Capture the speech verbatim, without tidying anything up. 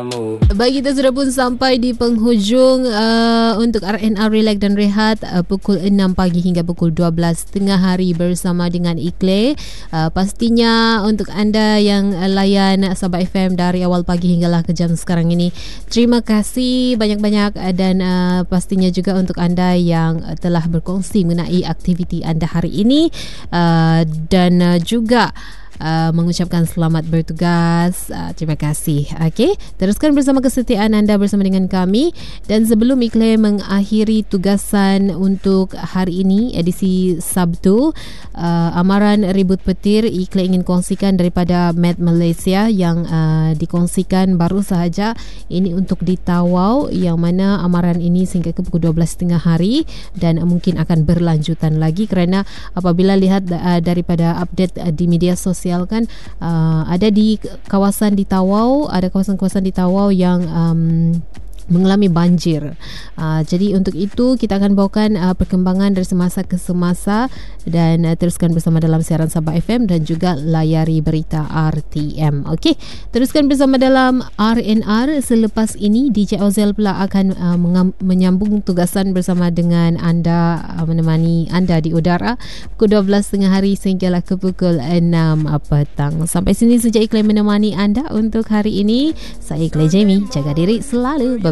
Baik, kita sudah pun sampai di penghujung uh, untuk R and R Relax dan Rehat uh, pukul enam pagi hingga pukul dua belas tengah hari bersama dengan Ikle. Uh, pastinya untuk anda yang uh, layan Sabah F M dari awal pagi hinggalah ke jam sekarang ini, terima kasih banyak-banyak, uh, dan uh, pastinya juga untuk anda yang uh, telah berkongsi mengenai aktiviti anda hari ini, uh, dan uh, juga Uh, mengucapkan selamat bertugas. Uh, terima kasih. Okey, teruskan bersama kesetiaan anda bersama dengan kami. Dan sebelum Ikle mengakhiri tugasan untuk hari ini, edisi Sabtu, uh, amaran ribut petir, Ikle ingin kongsikan daripada Met Malaysia yang uh, dikongsikan baru sahaja. Ini untuk di Tawau, yang mana amaran ini sehingga ke pukul dua belas tiga puluh hari dan uh, mungkin akan berlanjutan lagi, kerana apabila lihat uh, daripada update uh, di media sosial kan, uh, ada di kawasan di Tawau, ada kawasan-kawasan di Tawau yang um, mengalami banjir. Uh, jadi untuk itu kita akan bawakan uh, perkembangan dari semasa ke semasa, dan uh, teruskan bersama dalam siaran Sabah F M dan juga layari berita R T M. Okey, teruskan bersama dalam R and R. Selepas ini D J Ozel pula akan uh, mengam- menyambung tugasan bersama dengan anda, uh, menemani anda di udara pukul dua belas tengah hari sehinggalah ke pukul enam petang. Sampai sini saja Ikle menemani anda untuk hari ini. Saya Ikle Jamie, jaga diri selalu. Bye.